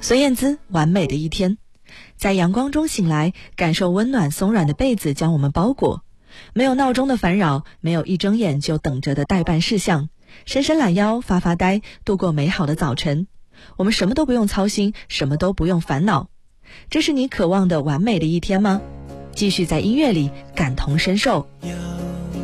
孙燕姿，完美的一天。在阳光中醒来，感受温暖松软的被子将我们包裹，没有闹钟的烦扰，没有一睁眼就等着的待办事项，伸伸懒腰，发发呆，度过美好的早晨。我们什么都不用操心，什么都不用烦恼。这是你渴望的完美的一天吗？继续在音乐里感同身受。